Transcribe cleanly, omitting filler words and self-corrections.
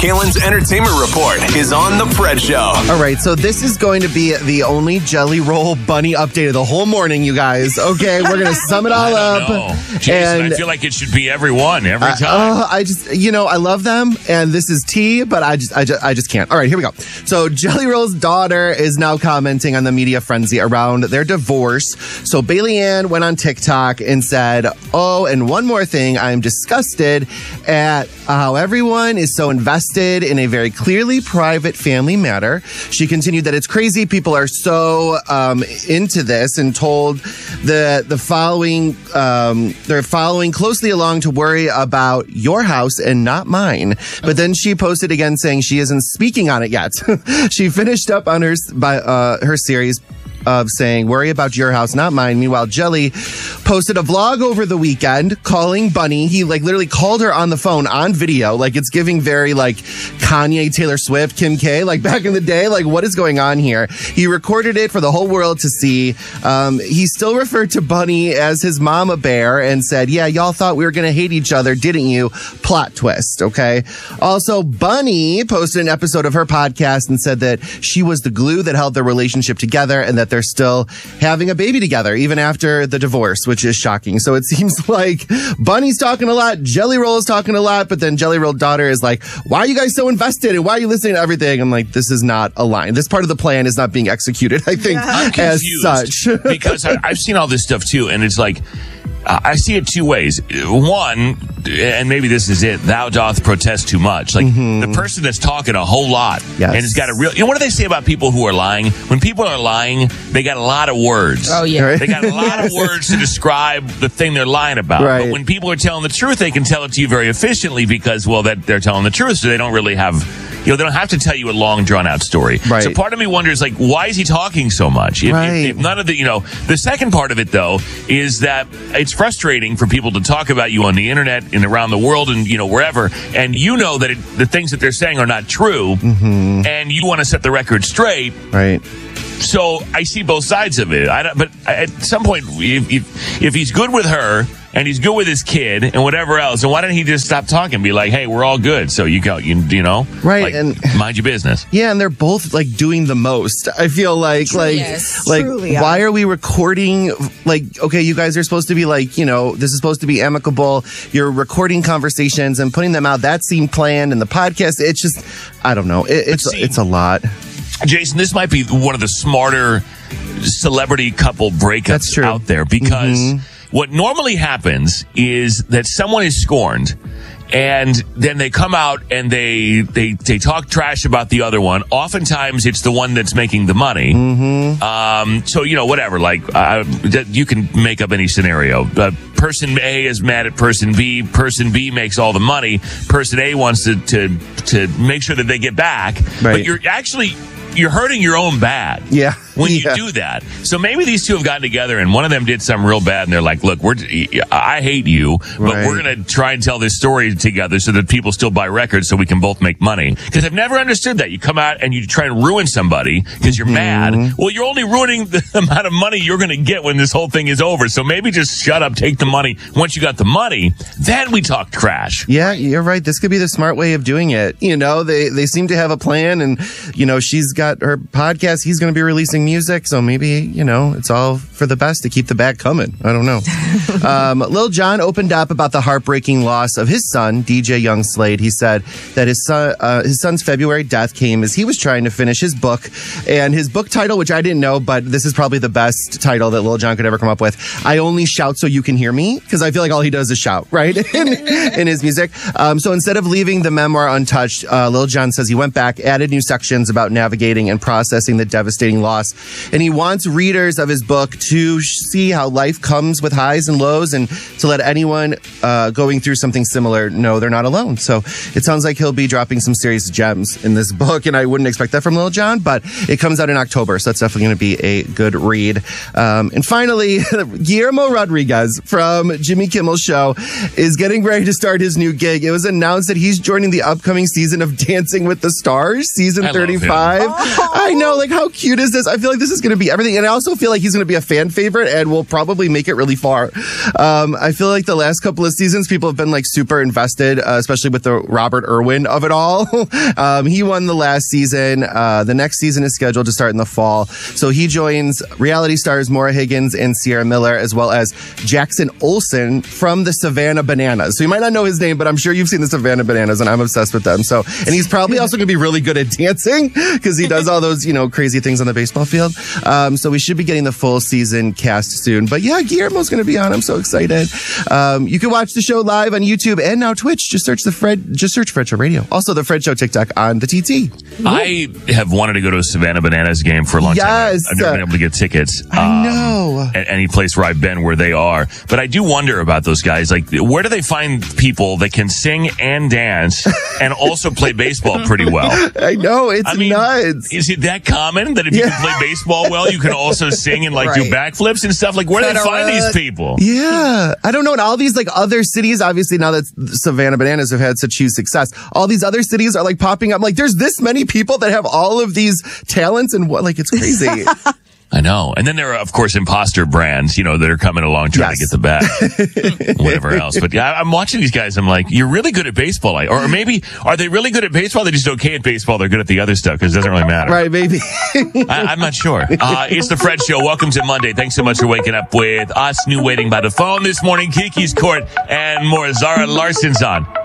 Kalen's Entertainment Report is on The Fred Show. All right, so this is going to be the only Jelly Roll Bunny update of the whole morning, you guys. Okay, we're going to sum it all up. Jason, I feel like it should be every time. I love them, and this is tea, but I just can't. All right, here we go. So Jelly Roll's daughter is now commenting on the media frenzy around their divorce. So Bailey Ann went on TikTok and said, "Oh, and one more thing, I'm disgusted at how everyone is so invested in a very clearly private family matter." She continued that it's crazy people are so into this, and told the following, they're following closely along to worry about your house and not mine. But then she posted again saying she isn't speaking on it yet. She finished up on her series of saying, "Worry about your house, not mine." Meanwhile, Jelly posted a vlog over the weekend calling Bunny. He literally called her on the phone on video. It's giving very Kanye, Taylor Swift, Kim K, back in the day. What is going on here? He recorded it for the whole world to see. He still referred to Bunny as his mama bear and said, "Yeah, y'all thought we were going to hate each other, didn't you?" Plot twist. Okay. Also, Bunny posted an episode of her podcast and said that she was the glue that held their relationship together, and that they're still having a baby together even after the divorce, which is shocking. So it seems like Bunny's talking a lot, Jelly Roll is talking a lot, but then Jelly Roll's daughter is like, "Why are you guys so invested, and why are you listening to everything?" I'm like, this is not aligned. This part of the plan is not being executed, I think, as such. Because I've seen all this stuff too, and it's I see it two ways. One, and maybe this is it, thou doth protest too much. The person that's talking a whole lot and has got a real... what do they say about people who are lying? When people are lying, they got a lot of words. Oh, yeah. They got a lot of words to describe the thing they're lying about. Right. But when people are telling the truth, they can tell it to you very efficiently because, they're telling the truth, so they don't really have... they don't have to tell you a long, drawn-out story. Right. So part of me wonders, why is he talking so much? If none of the... the second part of it, though, is that it's frustrating for people to talk about you on the internet and around the world and, wherever, and that the things that they're saying are not true, and you want to set the record straight. Right. So I see both sides of it. But at some point, if he's good with her and he's good with his kid and whatever else, then why don't he just stop talking and be like, "Hey, we're all good. So you go, right, and mind your business." Yeah, and they're both doing the most. I feel truly, why are we recording? Okay, you guys are supposed to be this is supposed to be amicable. You're recording conversations and putting them out. That seemed planned, and the podcast. It's just, I don't know. It's a lot. Jason, this might be one of the smarter celebrity couple breakups out there, because what normally happens is that someone is scorned and then they come out and they talk trash about the other one. Oftentimes it's the one that's making the money. So, whatever, you can make up any scenario. Person A is mad at person B. Person B makes all the money. Person A wants to make sure that they get back. Right. But you're hurting your own bad. Yeah. When you do that. So maybe these two have gotten together and one of them did something real bad and they're like, "Look, I hate you, but we're going to try and tell this story together so that people still buy records so we can both make money." Because I've never understood that. You come out and you try and ruin somebody because you're mad. Well, you're only ruining the amount of money you're going to get when this whole thing is over. So maybe just shut up, take the money. Once you got the money, then we talk trash. Yeah, you're right. This could be the smart way of doing it. They seem to have a plan, and, she's got her podcast. He's going to be releasing music. So maybe, it's all for the best to keep the bag coming. I don't know. Lil Jon opened up about the heartbreaking loss of his son, DJ Young Slade. He said that his son's February death came as he was trying to finish his book. And his book title, which I didn't know, but this is probably the best title that Lil Jon could ever come up with. "I Only Shout So You Can Hear Me," because I feel like all he does is shout, right? in his music. So instead of leaving the memoir untouched, Lil Jon says he went back, added new sections about navigating and processing the devastating loss. And he wants readers of his book to see how life comes with highs and lows, and to let anyone going through something similar know they're not alone. So it sounds like he'll be dropping some serious gems in this book, and I wouldn't expect that from Lil Jon, but it comes out in October, so that's definitely going to be a good read. And finally, Guillermo Rodriguez from Jimmy Kimmel's show is getting ready to start his new gig. It was announced that he's joining the upcoming season of Dancing with the Stars, season 35. I know, how cute is this? I feel feel like this is going to be everything. And I also feel like he's going to be a fan favorite and will probably make it really far. I feel like the last couple of seasons, people have been like super invested, especially with the Robert Irwin of it all. He won the last season. The next season is scheduled to start in the fall. So he joins reality stars Maura Higgins and Sierra Miller, as well as Jackson Olsen from the Savannah Bananas. So you might not know his name, but I'm sure you've seen the Savannah Bananas, and I'm obsessed with them. So, and he's probably also going to be really good at dancing because he does all those, crazy things on the baseball field. So we should be getting the full season cast soon. But yeah, Guillermo's going to be on. I'm so excited. You can watch the show live on YouTube and now Twitch. Just search Fred Show Radio. Also the Fred Show TikTok on the TT. I have wanted to go to a Savannah Bananas game for a long time. I've never been able to get tickets. I know. At any place where I've been where they are. But I do wonder about those guys. Like, where do they find people that can sing and dance and also play baseball pretty well? I know. It's nuts. Is it that common that if you can play baseball well, you can also sing and do backflips and stuff? Like, where do they find these people? Yeah. I don't know. And all these other cities, obviously now that Savannah Bananas have had such huge success, all these other cities are popping up. Like, there's this many people that have all of these talents and it's crazy. I know. And then there are, of course, imposter brands, that are coming along trying to get the bag. Whatever else. But yeah, I'm watching these guys. I'm like, you're really good at baseball. Or maybe, are they really good at baseball? They're just okay at baseball. They're good at the other stuff because it doesn't really matter. Right, maybe. I'm not sure. It's the Fred Show. Welcome to Monday. Thanks so much for waking up with us. New waiting by the phone this morning. Kiki's Court and more. Zara Larson's on.